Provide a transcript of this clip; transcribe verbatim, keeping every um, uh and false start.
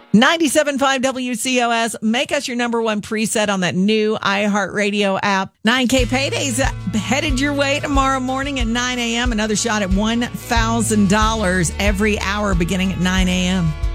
ninety-seven point five W C O S. Make us your number one preset on that new iHeartRadio app. nine K Payday's headed your way tomorrow morning at nine a.m. Another shot at one thousand dollars every hour beginning at nine a.m.